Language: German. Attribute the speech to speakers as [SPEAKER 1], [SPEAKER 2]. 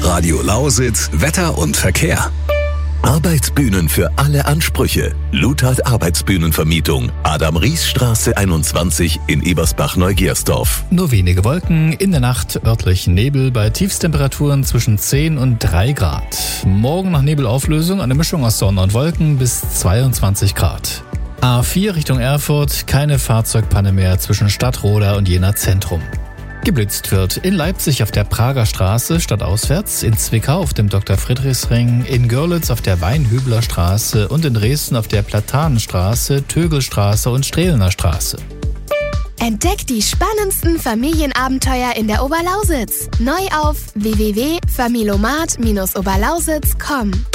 [SPEAKER 1] Radio Lausitz, Wetter und Verkehr.
[SPEAKER 2] Arbeitsbühnen für alle Ansprüche. Luthard Arbeitsbühnenvermietung. Adam-Ries-Straße 21 in Ebersbach-Neugersdorf.
[SPEAKER 3] Nur wenige Wolken, in der Nacht örtlich Nebel bei Tiefstemperaturen zwischen 10 und 3 Grad. Morgen nach Nebelauflösung eine Mischung aus Sonne und Wolken bis 22 Grad. A4 Richtung Erfurt, keine Fahrzeugpanne mehr zwischen Stadtroda und Jena Zentrum. Geblitzt wird in Leipzig auf der Prager Straße stadtauswärts, in Zwickau auf dem Dr.-Friedrichs-Ring, in Görlitz auf der Weinhübler Straße und in Dresden auf der Platanenstraße, Tögelstraße und Strehlener Straße.
[SPEAKER 4] Entdeckt die spannendsten Familienabenteuer in der Oberlausitz. Neu auf www.familomat-oberlausitz.com.